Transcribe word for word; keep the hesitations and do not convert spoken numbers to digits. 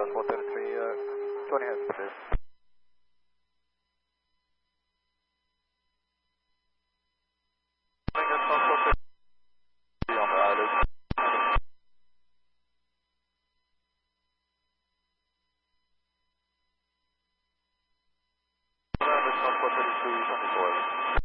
four thirty-three, uh, twenty hertz, please. On the island. Transport thirty-two, twenty-four.